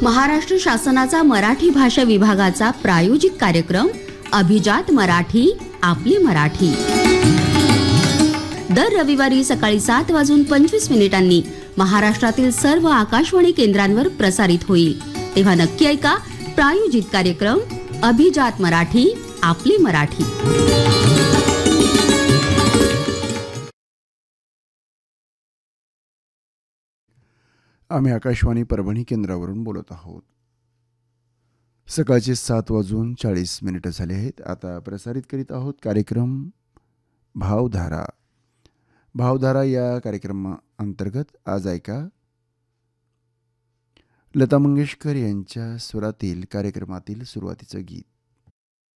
महाराष्ट्र शासनाचा मराठी भाषा विभागाचा प्रायोजित कार्यक्रम अभिजात मराठी आपली मराठी दर रविवारी सकाळी 7:25 महाराष्ट्रातील सर्व आकाशवाणी केंद्रांवर प्रसारित होईल. तेव्हा नक्की ऐका प्रायोजित कार्यक्रम अभिजात मराठी आपली मराठी. आम्ही आकाशवाणी परभणी केंद्रावरून बोलत आहोत. सकाळचे 7:40 झाले आहेत. आता प्रसारित करीत आहोत कार्यक्रम भावधारा. भावधारा या कार्यक्रमाअंतर्गत आज ऐका लता मंगेशकर यांच्या स्वरातील कार्यक्रमातील सुरुवातीचं गीत.